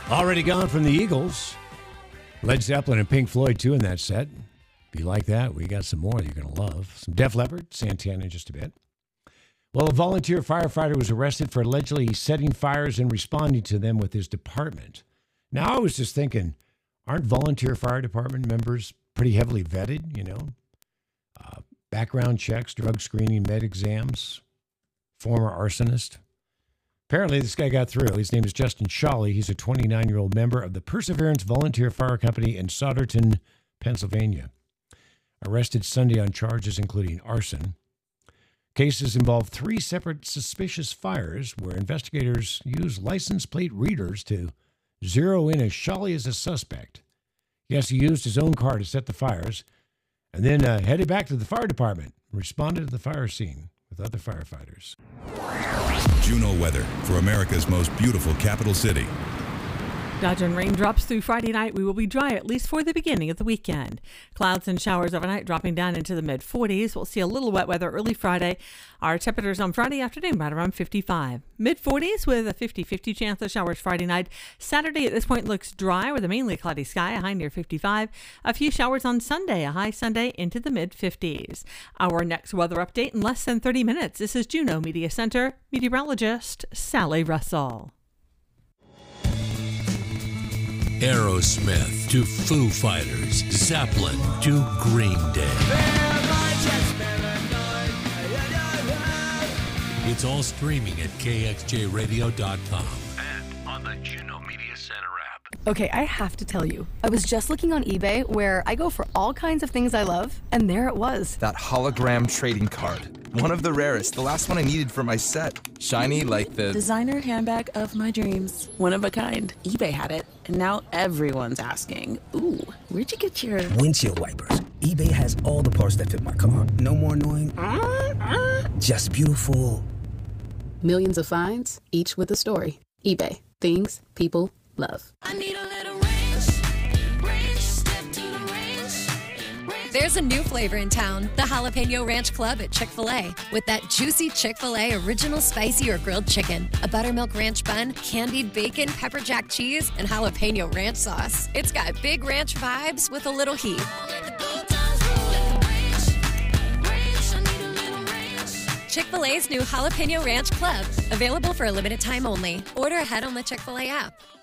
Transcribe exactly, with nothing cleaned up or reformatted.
Already Gone from the Eagles. Led Zeppelin and Pink Floyd, too, in that set. If you like that, we got some more you're going to love. Some Def Leppard, Santana in just a bit. Well, a volunteer firefighter was arrested for allegedly setting fires and responding to them with his department. Now, I was just thinking, aren't volunteer fire department members pretty heavily vetted, you know? Uh, background checks, drug screening, med exams, former arsonist. Apparently, this guy got through. His name is Justin Shawley. He's a twenty-nine-year-old member of the Perseverance Volunteer Fire Company in Souderton, Pennsylvania. Arrested Sunday on charges including arson. Cases involve three separate suspicious fires where investigators used license plate readers to zero in as Shawley as a suspect. Yes, he used his own car to set the fires and then uh, headed back to the fire department and responded to the fire scene with other firefighters. Juno weather for America's most beautiful capital city. Dodging raindrops through Friday night. We will be dry at least for the beginning of the weekend. Clouds and showers overnight dropping down into the mid forties. We'll see a little wet weather early Friday. Our temperatures on Friday afternoon right around fifty-five. mid forties with a fifty-fifty chance of showers Friday night. Saturday at this point looks dry with a mainly cloudy sky, a high near fifty-five. A few showers on Sunday, a high Sunday into the mid fifties. Our next weather update in less than thirty minutes. This is Juneau Media Center meteorologist Sally Russell. Aerosmith to Foo Fighters, Zeppelin to Green Day. It's all streaming at K X J radio dot com and on the Juneau Media Center app. Okay, I have to tell you, I was just looking on eBay where I go for all kinds of things I love, and there it was. That hologram trading card. One of the rarest, the last one I needed for my set. Shiny like the... designer handbag of my dreams. One of a kind. eBay had it, and now everyone's asking, ooh, where'd you get your... windshield wipers. eBay has all the parts that fit my car. No more annoying. Uh-uh. Just beautiful. Millions of finds, each with a story. eBay. Things people love. I need a little range, range, step to the range, range. There's a new flavor in town, the Jalapeno Ranch Club at Chick-fil-A. With that juicy Chick-fil-A original spicy or grilled chicken, a buttermilk ranch bun, candied bacon, pepper jack cheese, and jalapeno ranch sauce. It's got big ranch vibes with a little heat. Chick-fil-A's new Jalapeno Ranch Club. Available for a limited time only. Order ahead on the Chick-fil-A app.